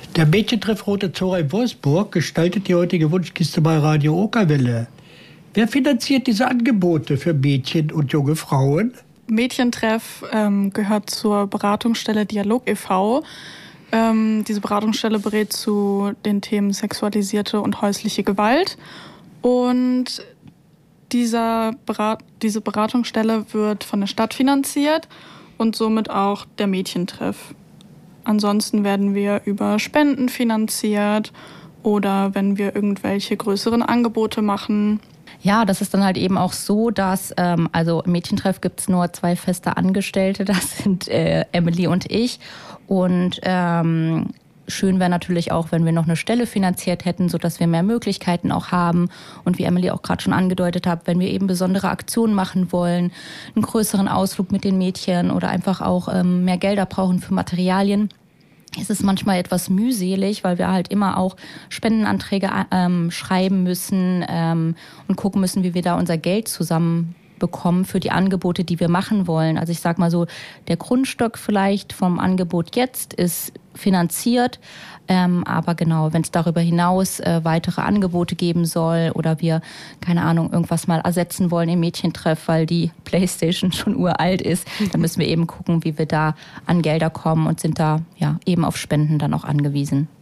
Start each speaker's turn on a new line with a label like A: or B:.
A: Der Mädchentreff Rote Zora in Wolfsburg gestaltet die heutige Wunschkiste bei Radio Okerwelle. Wer finanziert diese Angebote für Mädchen und junge Frauen?
B: Mädchentreff gehört zur Beratungsstelle Dialog e.V. Diese Beratungsstelle berät zu den Themen sexualisierte und häusliche Gewalt. Und diese Beratungsstelle wird von der Stadt finanziert und somit auch der Mädchentreff. Ansonsten werden wir über Spenden finanziert oder wenn wir irgendwelche größeren Angebote machen.
C: Ja, das ist dann halt eben auch so, dass, also im Mädchentreff gibt es nur 2 feste Angestellte, das sind Emily und ich. Und schön wäre natürlich auch, wenn wir noch eine Stelle finanziert hätten, sodass wir mehr Möglichkeiten auch haben. Und wie Emily auch gerade schon angedeutet hat, wenn wir eben besondere Aktionen machen wollen, einen größeren Ausflug mit den Mädchen oder einfach auch mehr Gelder brauchen für Materialien, ist es manchmal etwas mühselig, weil wir halt immer auch Spendenanträge schreiben müssen und gucken müssen, wie wir da unser Geld zusammenbekommen für die Angebote, die wir machen wollen. Also ich sag mal so, der Grundstock vielleicht vom Angebot jetzt ist finanziert, aber genau, wenn es darüber hinaus weitere Angebote geben soll oder wir, keine Ahnung, irgendwas mal ersetzen wollen im Mädchentreff, weil die Playstation schon uralt ist, dann müssen wir eben gucken, wie wir da an Gelder kommen und sind da ja eben auf Spenden dann auch angewiesen.